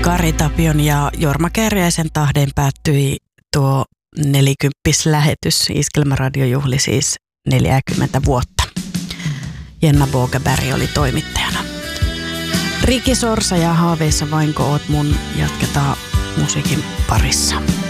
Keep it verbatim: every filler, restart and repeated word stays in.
Kari Tapion ja Jorma Kääriäisen tahden päättyi tuo nelikymppis lähetys. Iskelmäradio juhli siis neljäkymmentä vuotta. Jenna Bogeberg oli toimittajana. Riki Sorsa ja Haaveissa vainko oot mun, jatketaan musiikin parissa.